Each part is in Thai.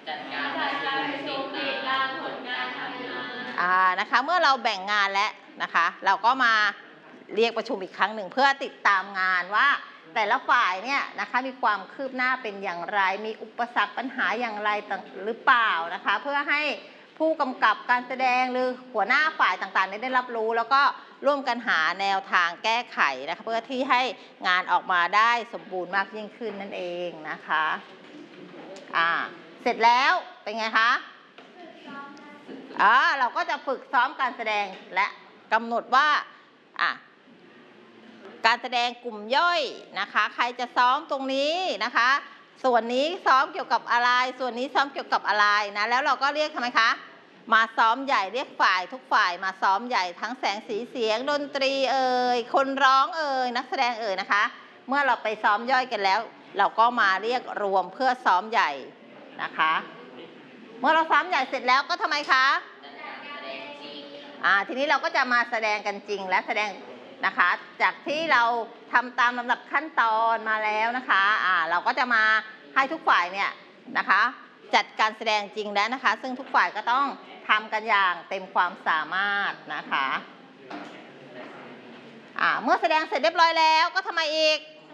จัดการประชุมติดตามผลการทำงานนะคะเมื่อเราแบ่งงานแล้วนะคะเราก็มาเรียกประชุมอีกครั้งหนึ่งเพื่อติดตามงานว่าแต่ละฝ่ายเนี่ยนะคะมีความคืบหน้าเป็นอย่างไรมีอุปสรรคปัญหาอย่างไรหรือเปล่านะคะเพื่อให้ผู้กำกับการแสดงหรือหัวหน้าฝ่ายต่างๆได้รับรู้แล้วก็ร่วมกันหาแนวทางแก้ไขนะคะเพื่อที่ให้งานออกมาได้สมบูรณ์มากยิ่งขึ้นนั่นเองนะคะเสร็จแล้วเป็นไงคะเราก็จะฝึกซ้อมการแสดงและกำหนดว่าการแสดงกลุ่มย่อยนะคะใครจะซ้อมตรงนี้นะคะส่วนนี้ซ้อมเกี่ยวกับอะไรส่วนนี้ซ้อมเกี่ยวกับอะไรนะแล้วเราก็เรียกทำไมคะมาซ้อมใหญ่เรียกฝ่ายทุกฝ่ายมาซ้อมใหญ่ทั้งแสงสีเสียงดนตรีคนร้องนักแสดงนะคะเมื่อเราไปซ้อมย่อยกันแล้วเราก็มาเรียกรวมเพื่อซ้อมใหญ่นะคะเมื่อเราซ้อมใหญ่เสร็จแล้วก็ทำไมคะทีนี้เราก็จะมาแสดงกันจริงและแสดงนะคะจากที่เราทำตามลำดับขั้นตอนมาแล้วนะคะเราก็จะมาให้ทุกฝ่ายเนี่ยนะคะจัดการแสดงจริงแล้วนะคะซึ่งทุกฝ่ายก็ต้องทำกันอย่างเต็มความสามารถนะคะเมื่อแสดงเสร็จเรียบร้อยแล้วก็ทำไมอีก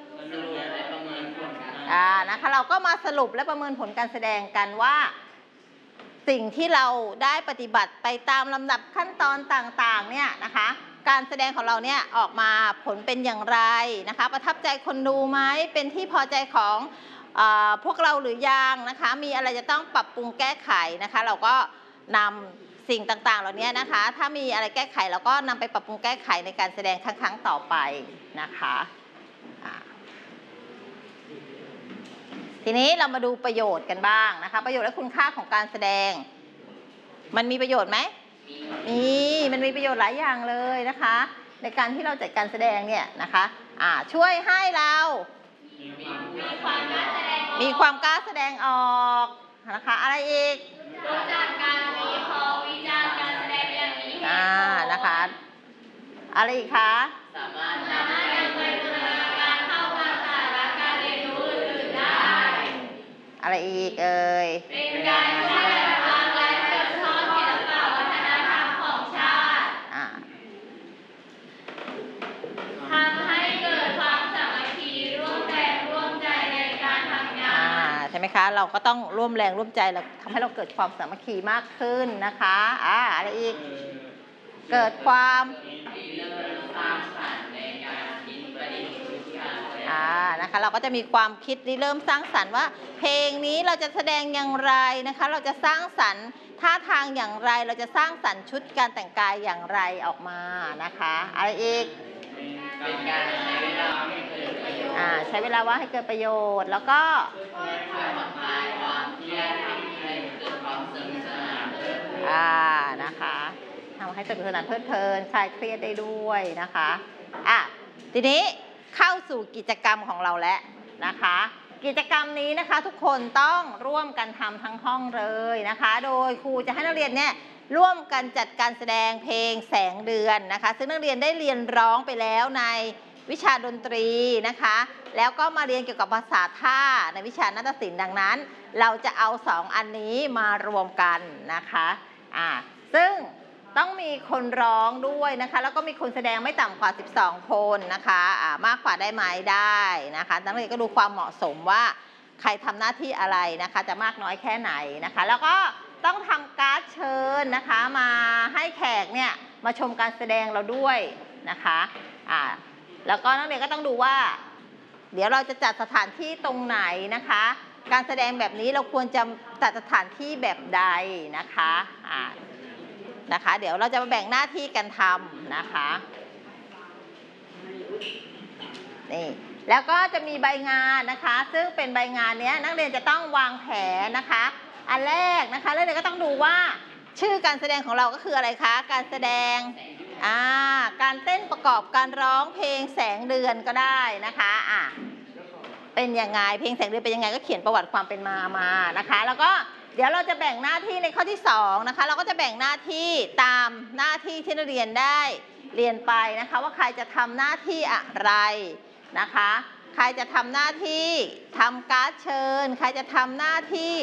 นะคะเราก็มาสรุปและประเมินผลการแสดงกันว่าสิ่งที่เราได้ปฏิบัติไปตามลำดับขั้นตอนต่างๆเนี่ยนะคะการแสดงของเราเนี่ยออกมาผลเป็นอย่างไรนะคะประทับใจคนดูไหมเป็นที่พอใจของพวกเราหรือยังนะคะมีอะไรจะต้องปรับปรุงแก้ไขนะคะเราก็นำสิ่งต่างๆเหล่านี้นะคะถ้ามีอะไรแก้ไขเราก็นำไปปรับปรุงแก้ไขในการแสดงครั้งต่อไปนะคะทีนี้เรามาดูประโยชน์กันบ้างนะคะประโยชน์และคุณค่าของการแสดงมันมีประโยชน์ไหมมันมีประโยชน์หลายอย่างเลยนะคะในการที่เราจัดการแสดงเนี่ยนะคะช่วยให้เรามีความกล้าแสดงออกนะคะอะไรอีกรู้จักการวิเคราะห์วิจารณ์การแสดงอย่างนี้นะคะอะไรอีกคะสามารถนำไปบูรณาการเข้ากับสาระการเรียนรู้อื่นๆได้อะไรอีกเป็นการช่วยทางและสืบทอดศิลปวัฒนธรรมของชาติทำให้เกิดความสามัคคีร่วมแรงร่วมใจในการทำงานใช่ไหมคะเราก็ต้องร่วมแรงร่วมใจแล้วทำให้เราเกิดความสามัคคีมากขึ้นนะคะอะไรอีกเกิดความนะคะเราก็จะมีความคิดเริ่มสร้างสรรค์ว่าเพลงนี้เราจะแสดงอย่างไรนะคะเราจะสร้างสรรค์ท่าทางอย่างไรเราจะสร้างสรรค์ชุดการแต่งกายอย่างไรออกมานะคะอะไรอีกเป็นการใช้เวลาให้เกิดประโยชน์ใช้เวลาว่าให้เกิดประโยชน์แล้วก็นะคะทำให้สนุกสนานเพลิดเพลินคลายเครียดได้ด้วยนะคะทีนี้เข้าสู่กิจกรรมของเราแล้วนะคะกิจกรรมนี้นะคะทุกคนต้องร่วมกันทำทั้งห้องเลยนะคะโดยครูจะให้นักเรียนเนี่ยร่วมกันจัดการแสดงเพลงแสงเดือนนะคะซึ่งนักเรียนได้เรียนร้องไปแล้วในวิชาดนตรีนะคะแล้วก็มาเรียนเกี่ยวกับภาษาท่าในวิชานาฏศิลป์ดังนั้นเราจะเอา2อันนี้มารวมกันนะคะซึ่งต้องมีคนร้องด้วยนะคะแล้วก็มีคนแสดงไม่ต่ำกว่า12คนนะคะมากกว่าได้ไหมได้นะคะนักเรียนก็ดูความเหมาะสมว่าใครทำหน้าที่อะไรนะคะจะมากน้อยแค่ไหนนะคะแล้วก็ต้องทำการ์ดเชิญนะคะมาให้แขกเนี่ยมาชมการแสดงเราด้วยนะคะแล้วก็นักเรียนก็ต้องดูว่าเดี๋ยวเราจะจัดสถานที่ตรงไหนนะคะการแสดงแบบนี้เราควรจะจัดสถานที่แบบใดนะคะเดี๋ยวเราจะมาแบ่งหน้าที่กันทำนะคะนี่แล้วก็จะมีใบงานนะคะซึ่งเป็นใบงานนี้นักเรียนจะต้องวางแผนนะคะอันแรกนะคะนักเรียนก็ต้องดูว่าชื่อการแสดงของเราก็คืออะไรคะการแสดงการเต้นประกอบการร้องเพลงแสงเดือนก็ได้นะคะเป็นยังไงเพลงแสงเดือนเป็นยังไงก็เขียนประวัติความเป็นมานะคะแล้วก็เดี๋ยวเราจะแบ่งหน้าที่ในข้อที่2นะคะเราก็จะแบ่งหน้าที่ตามหน้าที่ที่นักเรียนได้เรียนไปนะคะว่าใครจะทำหน้าที่อะไรนะคะใครจะทำหน้าที่ทำการ์ดเชิญใครจะทำหน้าที่